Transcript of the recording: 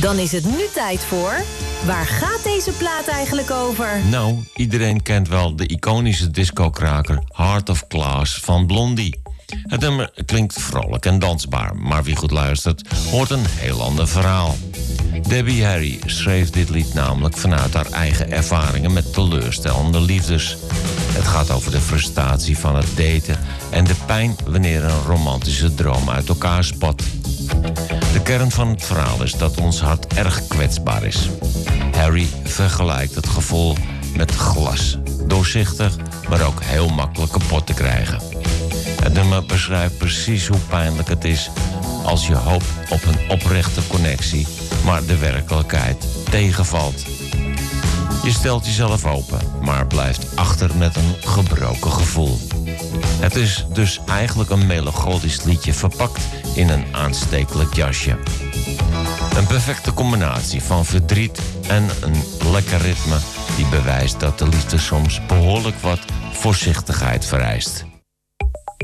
Dan is het nu tijd voor... Waar gaat deze plaat eigenlijk over? Nou, iedereen kent wel de iconische discokraker Heart of Glass van Blondie. Het nummer klinkt vrolijk en dansbaar, maar wie goed luistert hoort een heel ander verhaal. Debbie Harry schreef dit lied namelijk vanuit haar eigen ervaringen met teleurstellende liefdes. Het gaat over de frustratie van het daten en de pijn wanneer een romantische droom uit elkaar spat. De kern van het verhaal is dat ons hart erg kwetsbaar is. Harry vergelijkt het gevoel met glas. Doorzichtig, maar ook heel makkelijk kapot te krijgen. Het nummer beschrijft precies hoe pijnlijk het is als je hoopt op een oprechte connectie, maar de werkelijkheid tegenvalt. Je stelt jezelf open, maar blijft achter met een gebroken gevoel. Het is dus eigenlijk een melancholisch liedje verpakt in een aanstekelijk jasje. Een perfecte combinatie van verdriet en een lekker ritme die bewijst dat de liefde soms behoorlijk wat voorzichtigheid vereist.